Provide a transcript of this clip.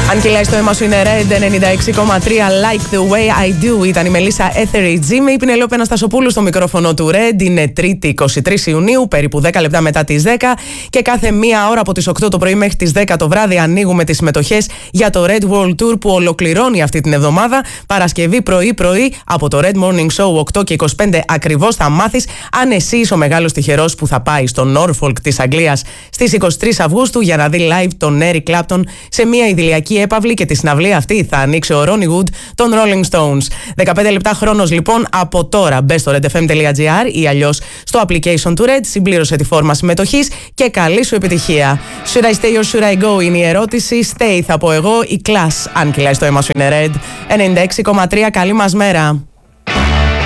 Αν κυλάει το αίμα σου είναι Red 96,3 Like the way I do. Ήταν η Μελίσσα Etheridge. Είμαι η Πινελόπη Αναστασοπούλου στο μικρόφωνο του Red. Είναι Τρίτη 23 Ιουνίου, περίπου 10 λεπτά μετά τις 10. Και κάθε μία ώρα από τις 8 το πρωί μέχρι τις 10 το βράδυ ανοίγουμε τις συμμετοχές για το Red World Tour που ολοκληρώνει αυτή την εβδομάδα. Παρασκευή πρωί-πρωί από το Red Morning Show 8 και 25 ακριβώς θα μάθεις αν εσύ είσαι ο μεγάλος τυχερός που θα πάει στο Norfolk της Αγγλίας στις 23 Αυγούστου για να δει live τον Eric Clapton σε μια ιδηλιακή έπαυλη, και τη συναυλία αυτή θα ανοίξει ο Ronnie Wood των Rolling Stones. 15 λεπτά χρόνος λοιπόν από τώρα. Μπες στο redfm.gr ή αλλιώς στο application του Red, συμπλήρωσε τη φόρμα συμμετοχής και καλή σου επιτυχία. Should I stay or should I go είναι η ερώτηση. Stay θα πω εγώ. Η Class, αν κυλάει στο αίμα σου είναι Red 96,3. Καλή μας μέρα.